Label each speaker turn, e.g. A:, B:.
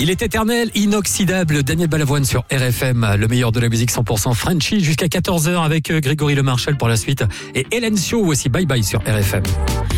A: Il est éternel, inoxydable. Daniel Balavoine sur RFM, le meilleur de la musique 100% Frenchy, jusqu'à 14h avec Grégory Le Marchal pour la suite. Et Hélène Sio aussi, bye bye sur RFM.